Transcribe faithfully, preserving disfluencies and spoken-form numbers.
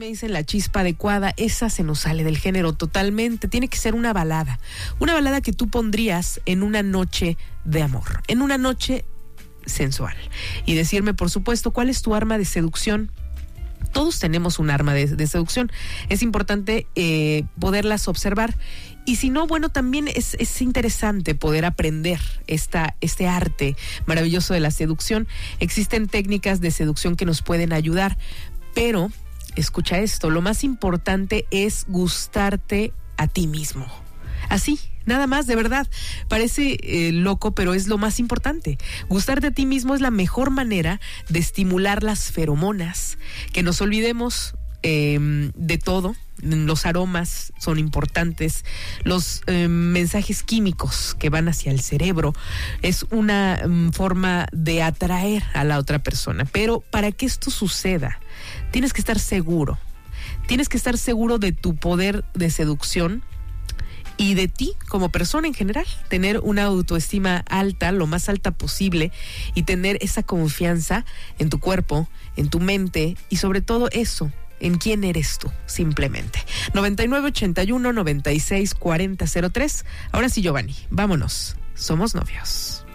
dicen la chispa adecuada, esa se nos sale del género totalmente. Tiene que ser una balada, una balada que tú pondrías en una noche de amor, en una noche sensual. Y decirme, por supuesto, cuál es tu arma de seducción. Todos tenemos un arma de, de seducción. Es importante eh, poderlas observar. Y si no, bueno, también es, es interesante poder aprender esta, este arte maravilloso de la seducción. Existen técnicas de seducción que nos pueden ayudar, pero escucha esto, lo más importante es gustarte a ti mismo. Así, nada más, de verdad. Parece eh, loco, pero es lo más importante. Gustarte a ti mismo es la mejor manera de estimular las feromonas, que nos olvidemos eh, de todo. Los aromas son importantes, los eh, mensajes químicos que van hacia el cerebro es una um, forma de atraer a la otra persona. Pero para que esto suceda, tienes que estar seguro, tienes que estar seguro de tu poder de seducción y de ti como persona en general, tener una autoestima alta, lo más alta posible, y tener esa confianza en tu cuerpo, en tu mente y sobre todo eso, en quién eres tú, simplemente. noventa y nueve ochenta y uno noventa y seis cuarenta cero tres. Ahora sí, Giovanni, vámonos. Somos novios.